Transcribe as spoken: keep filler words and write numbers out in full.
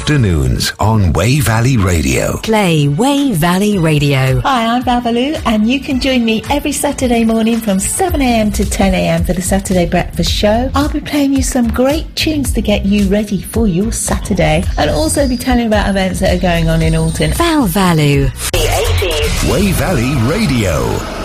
afternoons on Way Valley Radio. Play Way Valley Radio. Hi, I'm Babalu, and you can join me every Saturday morning from seven a.m. to ten a.m. for the Saturday Breakfast Show. I'll be playing you some great tunes to get you ready for your Saturday, and also be telling you about events that are going on in Alton. Val Valu. The eighties. Way Valley Radio.